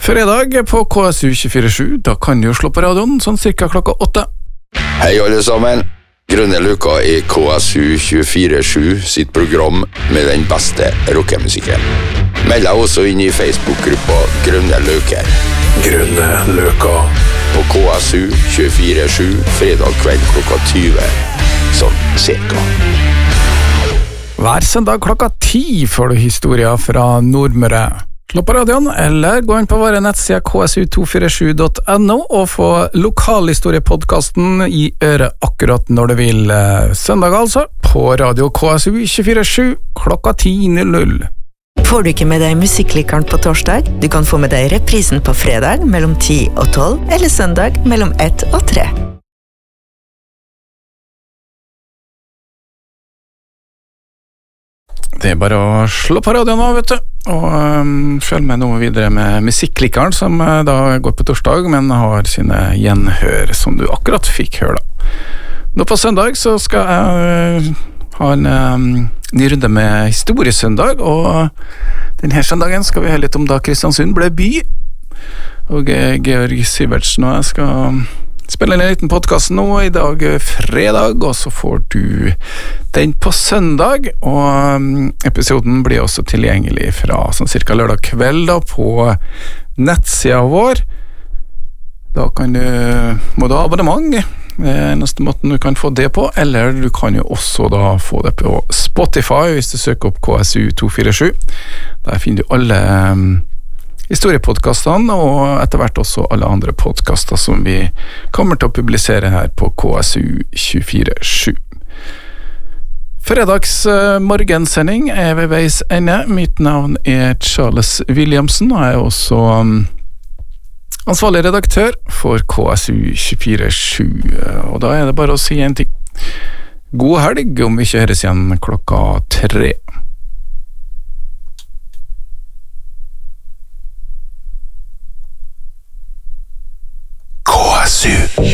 Fredag på KSU 24/7, da kan du jo slå på radioen sånn cirka klokka 8. Hei alle sammen, Grønne Løka i KSU 24/7 sitt program med den beste rockemusikken. Meld deg også inn i Facebook-gruppa Grønne Løker. Grønne Løka. På KSU 24/7 fredag kveld klokka 20, sånn cirka. Hver søndag klokka 10 får du historier fra Nordmøre. Slå på radioen, eller gå inn på våre nettsider ksu247.no og få lokalhistoriepodcasten i øret akkurat når du vil. Søndag altså, på radio KSU 24/7 klokka 10:00. Får du ikke med deg musikklikeren på torsdag? Du kan få med deg reprisen på fredag mellom 10 og 12, eller søndag mellom 1 og 3. Det er bare å slå på radioen nå, vet du, og følg med nå videre med musikklikeren som da går på torsdag, men har sine gjenhør som du akkurat fikk høre da. Nå på søndag så skal jeg ha en ny runde med historiesøndag, og denne søndagen skal vi høre litt om da Kristiansund ble by, og Georg Syvertsen og jeg skal spille en liten podcast nå i dag fredag, og så får du den på søndag, og episoden blir også tilgjengelig fra sånn cirka lørdag kveld da, på nettsida vår. Da må du ha abonnement, eneste måten du kan få det på, eller du kan jo også da få det på Spotify hvis du søker opp KSU 247. Der finner du alle historiepodcastene, og etter hvert også alle andre podcaster som vi kommer til å publisere her på KSU 24/7. Fredags morgensending er ved veis ende. Mitt navn er Charles Williamson, og jeg er også ansvarlig redaktør for KSU 24/7, og da er det bare å si en ting. God helg om vi ikke høres igjen klokka 3. KSU